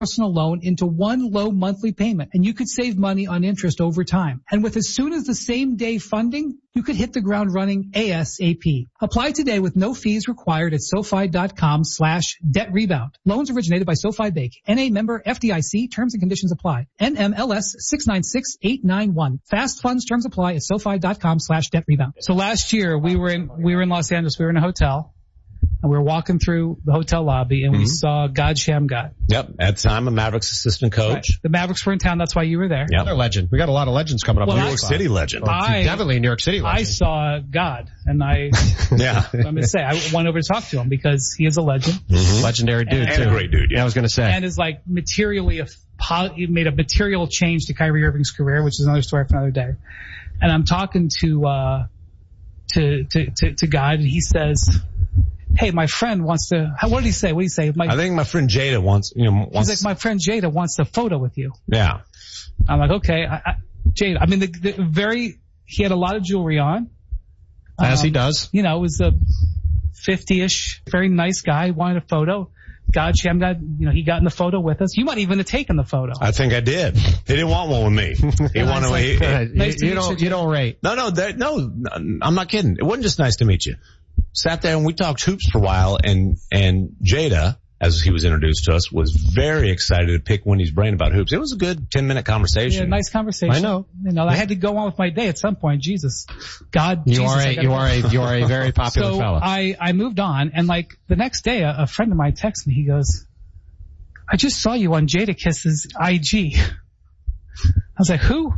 personal loan into one low monthly payment, and you could save money on interest over time. And with as soon as the same day funding, you could hit the ground running ASAP. Apply today with no fees required at SoFi.com/debt-rebound. Loans originated by SoFi Bank. NA member FDIC. Terms and conditions apply. NMLS 696891. Fast funds terms apply at SoFi.com/debt-rebound. So last year we were in Los Angeles. We were in a hotel. And we were walking through the hotel lobby, and we saw God Shamgat. Yep, at the time, a Mavericks assistant coach. Right. The Mavericks were in town. That's why you were there. Yep. Another legend. We got a lot of legends coming up. New York City legend. Definitely New York City legend. I saw God, and I'm going to say, I went over to talk to him because he is a legend. Mm-hmm. Legendary dude, and too. A great dude, yeah. I was going to say. And is like he made a material change to Kyrie Irving's career, which is another story for another day. And I'm talking to God, and he says, hey, my friend wants to, what did he say? What did he say? I think my friend Jada wants. He's like, my friend Jada wants a photo with you. Yeah. I'm like, okay, Jada. I mean, he had a lot of jewelry on. As he does. It was a 50-ish, very nice guy, wanted a photo. God Shamgat, he got in the photo with us. You might even have taken the photo. I think I did. He didn't want one with me. He wanted you don't rate. No, I'm not kidding. It wasn't just nice to meet you. Sat there and we talked hoops for a while, and Jada, as he was introduced to us, was very excited to pick Wendy's brain about hoops. It was a good 10-minute conversation. Yeah, nice conversation. I know. I had to go on with my day at some point. Jesus. God, you are a very popular fella. I moved on, and like the next day a friend of mine texted me. He goes, I just saw you on Jadakiss's IG. I was like, who?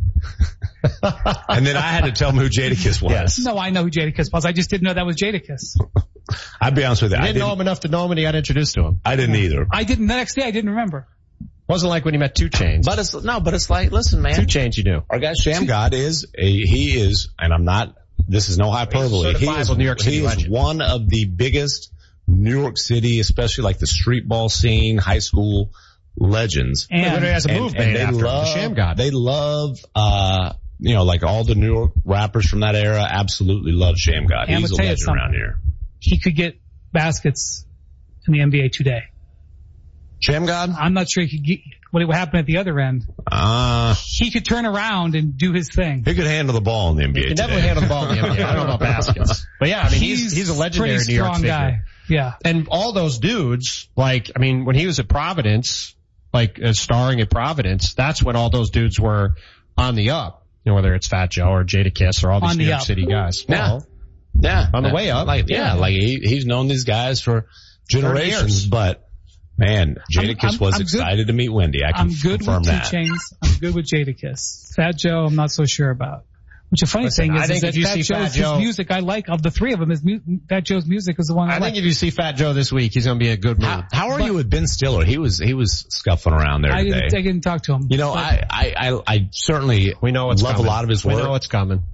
And then I had to tell him who Jadakiss was. Yes. No, I know who Jadakiss was. I just didn't know that was Jadakiss. I'd be honest with you. I didn't know him enough to know him, and he got introduced to him. I didn't either. The next day I didn't remember. Wasn't like when he met 2 Chainz. But it's like, listen, man. 2 Chainz you knew. Our guy Shamgat is, and I'm not, this is no hyperbole. He is New York City legend. One of the biggest New York City, especially like the street ball scene, high school legends. And has a move made after Shamgat. They love, like all the New York rappers from that era absolutely love Shamgat. He's a legend around here. He could get baskets in the NBA today. Shamgat? I'm not sure he could get what happened at the other end. He could turn around and do his thing. He could handle the ball in the NBA. He can definitely handle the ball in the NBA. I don't know about baskets. But yeah, I mean, he's a legendary New York figure. Guy. Yeah. And all those dudes, when he was at Providence, starring at Providence, that's when all those dudes were on the up. Whether it's Fat Joe or Jadakiss or all these New York City guys. Yeah. On the way up. He's known these guys for generations, but man, Jadakiss was excited to meet Wendy. I can confirm that. I'm good with 2 Chainz. I'm good with Jadakiss. Fat Joe, I'm not so sure about. Which the funny thing is that Fat Joe's music I like. Of the 3 of them, Fat Joe's music is the one I like. I think if you see Fat Joe this week, he's going to be a good mood. How are you with Ben Stiller? He was scuffling around there today. I didn't talk to him. I certainly love a lot of his work. We know what's coming.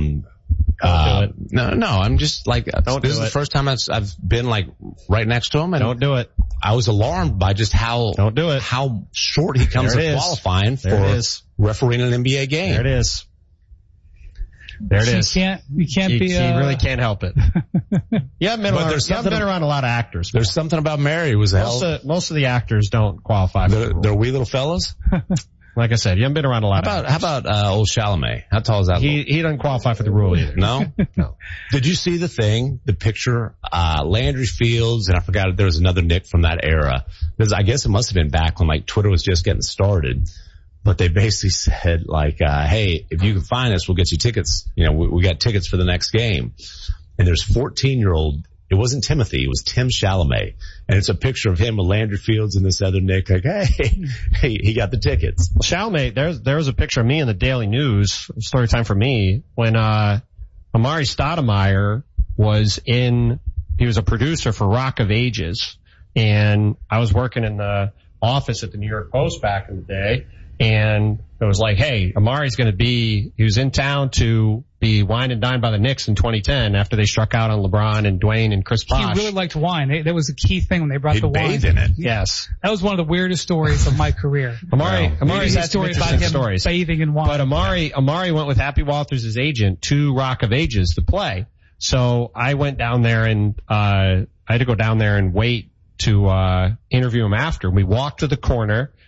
No, I'm just this is the first time I've been right next to him. And don't do it. I was alarmed by just how short he comes to qualifying for refereeing an NBA game. There it is. There it is. You can't be. You really can't help it. You haven't been around a lot of actors. There's something about Mary who was most of the actors don't qualify. They're wee little fellas. Like I said, you haven't been around a lot. How about old Chalamet? How tall is that? He doesn't qualify for the rule either. No? No. Did you see the picture? Landry Fields, and I forgot if there was another Nick from that era. Because I guess it must have been back when Twitter was just getting started. But they basically said hey, if you can find us, we'll get you tickets. We got tickets for the next game. And there's 14-year-old. It wasn't Timothy, it was Tim Chalamet. And it's a picture of him with Landry Fields and this other Nick, hey, he got the tickets. Well, Chalamet, there was a picture of me in the Daily News, story time for me, when, Amari Stoudemire he was a producer for Rock of Ages. And I was working in the office at the New York Post back in the day. And it was hey, Amari's he was in town to be wined and dined by the Knicks in 2010 after they struck out on LeBron and Dwayne and Chris Bosh. He really liked wine. That was a key thing when they brought the wine. He'd bathe in it. Yes. That was one of the weirdest stories of my career. Amari's had stories about him bathing in wine. But Amari went with Happy Walters, his agent, to Rock of Ages to play. So I went down there and, I had to go down there and wait to interview him after. We walked to the corner.